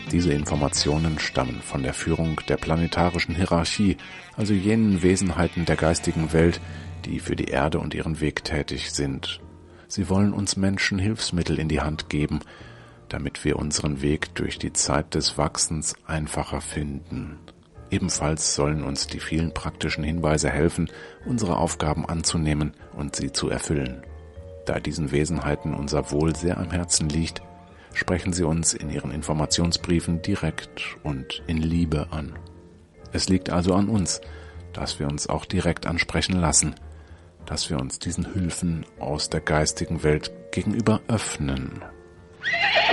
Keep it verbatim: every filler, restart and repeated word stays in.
Diese Informationen stammen von der Führung der planetarischen Hierarchie, also jenen Wesenheiten der geistigen Welt, die für die Erde und ihren Weg tätig sind. Sie wollen uns Menschen Hilfsmittel in die Hand geben, damit wir unseren Weg durch die Zeit des Wachsens einfacher finden. Ebenfalls sollen uns die vielen praktischen Hinweise helfen, unsere Aufgaben anzunehmen und sie zu erfüllen. Da diesen Wesenheiten unser Wohl sehr am Herzen liegt, sprechen sie uns in ihren Informationsbriefen direkt und in Liebe an. Es liegt also an uns, dass wir uns auch direkt ansprechen lassen, dass wir uns diesen Hilfen aus der geistigen Welt gegenüber öffnen.